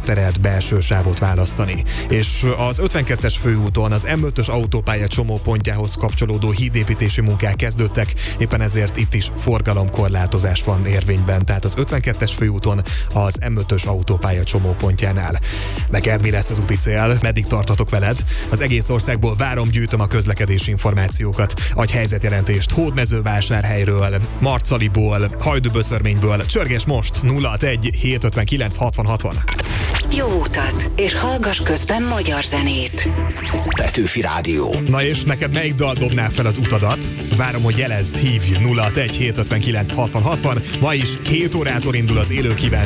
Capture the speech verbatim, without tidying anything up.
beterelt belső sávot választani. És az ötvenkettes főúton az M ötös autópálya csomópontjához kapcsolódó hídépítési munkák kezdődtek, éppen ezért itt is forgalomkorlátozás van érvényben, tehát az ötvenkettes főúton az M ötös autópálya csomópontjánál. Neked mi lesz az úti cél? Meddig tarthatok veled? Az egész országból várom, gyűjtöm a közlekedési információkat. Adj helyzetjelentést Hódmezővásárhelyről, Marcaliból, Hajdúböszörményből. Csörgess most nulla hatvanegy hétszázötvenkilenc hatvan hatvan. Jó utat, és hallgass közben magyar zenét. Petőfi Rádió. Na és neked melyik dal dobná fel az utadat? Várom, hogy jelezd, hívj nulla hatvanegy hétszázötvenkilenc hatvan hatvan. Ma is hét órától indul az élő kíváncsi